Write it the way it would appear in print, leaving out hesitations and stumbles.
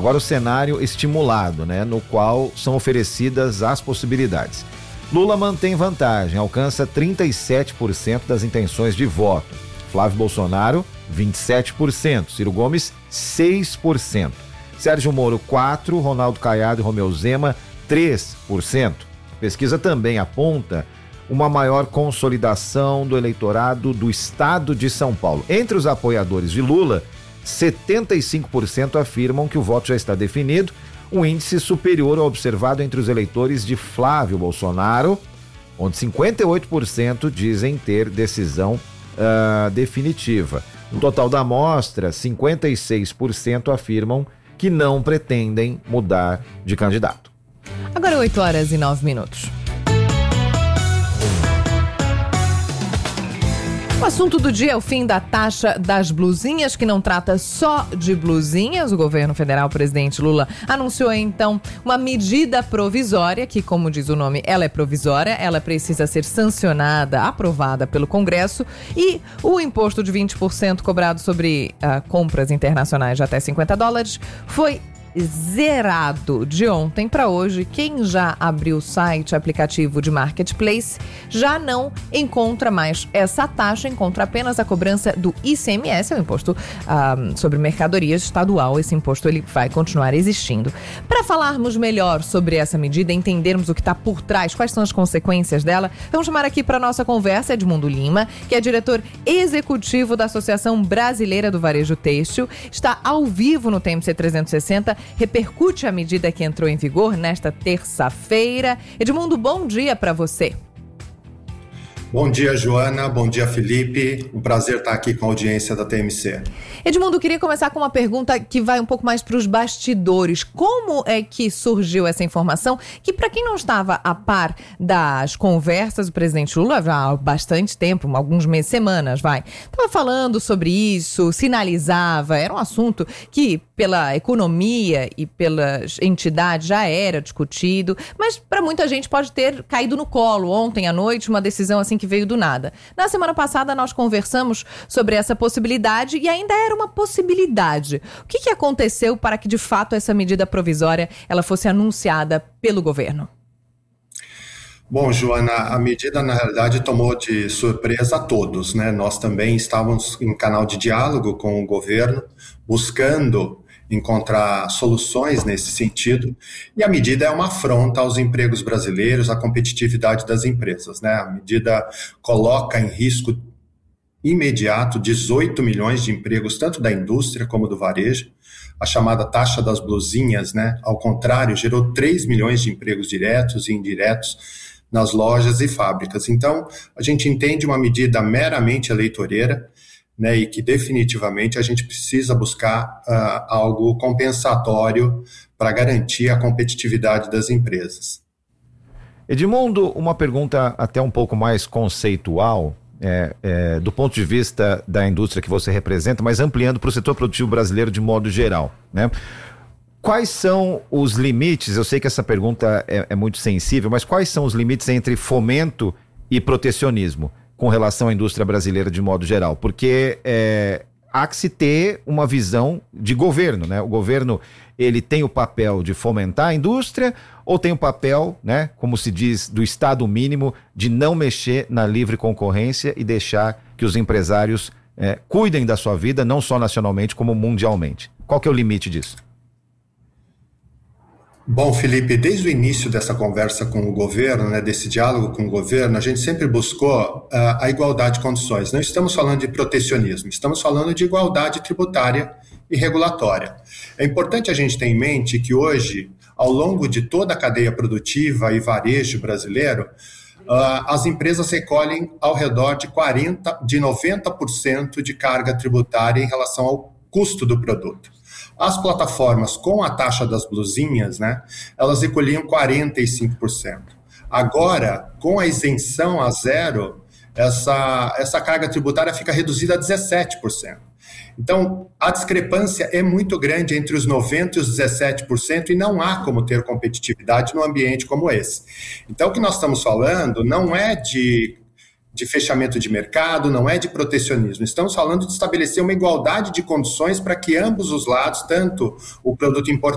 Agora o cenário estimulado, né, no qual são oferecidas as possibilidades. Lula mantém vantagem, alcança 37% das intenções de voto. Flávio Bolsonaro, 27%. Ciro Gomes, 6%. Sérgio Moro, 4%. Ronaldo Caiado e Romeu Zema, 3%. A pesquisa também aponta uma maior consolidação do eleitorado do estado de São Paulo. Entre os apoiadores de Lula, 75% afirmam que o voto já está definido, um índice superior ao observado entre os eleitores de Flávio Bolsonaro, onde 58% dizem ter decisão definitiva. No total da amostra, 56% afirmam que não pretendem mudar de candidato. Agora 8h09. O assunto do dia é o fim da taxa das blusinhas, que não trata só de blusinhas. O governo federal, o presidente Lula, anunciou então uma medida provisória, que, como diz o nome, ela é provisória, ela precisa ser sancionada, aprovada pelo Congresso, e o imposto de 20% cobrado sobre compras internacionais de até $50 foi zerado de ontem para hoje. Quem já abriu o site, aplicativo de marketplace, já não encontra mais essa taxa, encontra apenas a cobrança do ICMS, é o imposto sobre mercadorias estadual. Esse imposto ele vai continuar existindo. Para falarmos melhor sobre essa medida, entendermos o que está por trás, quais são as consequências dela, vamos chamar aqui para nossa conversa Edmundo Lima, que é diretor executivo da Associação Brasileira do Varejo Têxtil, está ao vivo no TMC 360, repercute a medida que entrou em vigor nesta terça-feira. Edmundo, bom dia para você. Bom dia, Joana. Bom dia, Felipe. Um prazer estar aqui com a audiência da TMC. Edmundo, queria começar com uma pergunta que vai um pouco mais para os bastidores. Como é que surgiu essa informação? Que, para quem não estava a par das conversas do presidente Lula, já há bastante tempo, alguns meses, semanas, estava falando sobre isso, sinalizava, era um assunto que, pela economia e pelas entidades, já era discutido, mas para muita gente pode ter caído no colo ontem à noite, uma decisão assim que veio do nada. Na semana passada nós conversamos sobre essa possibilidade e ainda era uma possibilidade. O que aconteceu para que de fato essa medida provisória ela fosse anunciada pelo governo? Bom, Joana, a medida na realidade tomou de surpresa a todos, né? Nós também estávamos em canal de diálogo com o governo, buscando encontrar soluções nesse sentido, e a medida é uma afronta aos empregos brasileiros, à competitividade das empresas, né? A medida coloca em risco imediato 18 milhões de empregos, tanto da indústria como do varejo. A chamada taxa das blusinhas, né? Ao contrário, gerou 3 milhões de empregos diretos e indiretos nas lojas e fábricas. Então, a gente entende uma medida meramente eleitoreira, né, e que definitivamente a gente precisa buscar algo compensatório para garantir a competitividade das empresas. Edmundo, uma pergunta até um pouco mais conceitual, do ponto de vista da indústria que você representa, mas ampliando para o setor produtivo brasileiro de modo geral, né? Quais são os limites? Eu sei que essa pergunta é muito sensível, mas quais são os limites entre fomento e protecionismo com relação à indústria brasileira de modo geral? Porque há que se ter uma visão de governo, né? O governo, ele tem o papel de fomentar a indústria ou tem o papel, né, como se diz, do Estado mínimo, de não mexer na livre concorrência e deixar que os empresários cuidem da sua vida, não só nacionalmente, como mundialmente? Qual que é o limite disso? Bom, Felipe, desde o início dessa conversa com o governo, né, desse diálogo com o governo, a gente sempre buscou a igualdade de condições. Não estamos falando de protecionismo, estamos falando de igualdade tributária e regulatória. É importante a gente ter em mente que hoje, ao longo de toda a cadeia produtiva e varejo brasileiro, as empresas recolhem ao redor de 90% de carga tributária em relação ao custo do produto. As plataformas com a taxa das blusinhas, né, elas recolhiam 45%. Agora, com a isenção a zero, essa carga tributária fica reduzida a 17%. Então, a discrepância é muito grande entre os 90% e os 17% e não há como ter competitividade num ambiente como esse. Então, o que nós estamos falando não é de fechamento de mercado, não é de protecionismo. Estamos falando de estabelecer uma igualdade de condições para que ambos os lados, tanto o produto